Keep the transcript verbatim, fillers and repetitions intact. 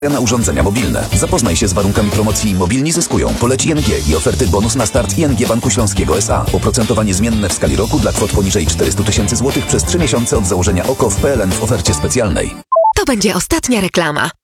na urządzenia mobilne. Zapoznaj się z warunkami promocji Mobilni zyskują. Poleć I N G i oferty bonus na start I N G Banku Śląskiego S A. Oprocentowanie zmienne w skali roku dla kwot poniżej czterysta tysięcy złotych przez trzy miesiące od założenia O K O w P L N w ofercie specjalnej. To będzie ostatnia reklama.